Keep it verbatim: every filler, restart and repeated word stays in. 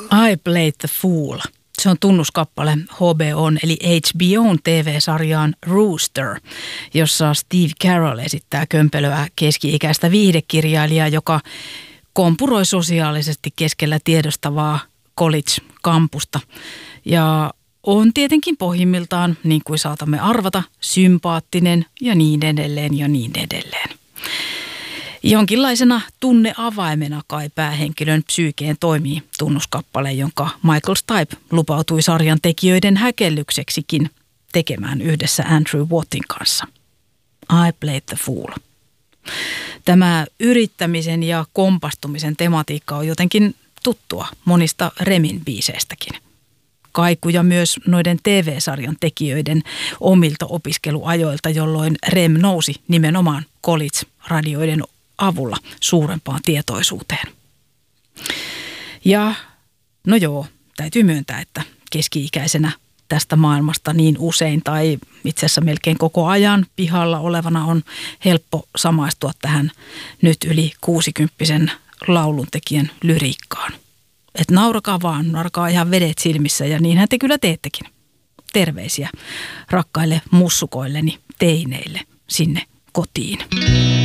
I Played the Fool. Se on tunnuskappale H B O:n eli H B O:n T V-sarjaan Rooster, jossa Steve Carell esittää kömpelöä keski-ikäistä viihdekirjailijaa, joka kompuroi sosiaalisesti keskellä tiedostavaa college-kampusta. Ja on tietenkin pohjimmiltaan, niin kuin saatamme arvata, sympaattinen ja niin edelleen ja niin edelleen. Jonkinlaisena tunneavaimena kai päähenkilön psyykeen toimii tunnuskappale, jonka Michael Stipe lupautui sarjan tekijöiden häkellykseksikin tekemään yhdessä Andrew Wattin kanssa. I Played the Fool. Tämä yrittämisen ja kompastumisen tematiikka on jotenkin tuttua monista Remin biiseistäkin. Kaikuja myös noiden T V-sarjan tekijöiden omilta opiskeluajoilta, jolloin Rem nousi nimenomaan college-radioiden avulla suurempaan tietoisuuteen. Ja no joo, täytyy myöntää, että keski-ikäisenä tästä maailmasta niin usein tai itse asiassa melkein koko ajan pihalla olevana on helppo samaistua tähän nyt yli kuusikymppisen lauluntekijän lyriikkaan. Että naurakaa vaan, naurakaa ihan vedet silmissä ja niinhän te kyllä teettekin. Terveisiä rakkaille mussukoilleni teineille sinne kotiin.